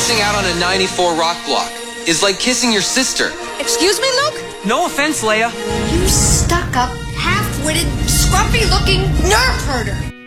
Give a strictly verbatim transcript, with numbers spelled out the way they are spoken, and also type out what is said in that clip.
missing out on a ninety-four rock block is like kissing your sister. Excuse me, Luke? No offense, Leia. You stuck-up, half-witted, scruffy-looking nerf herder.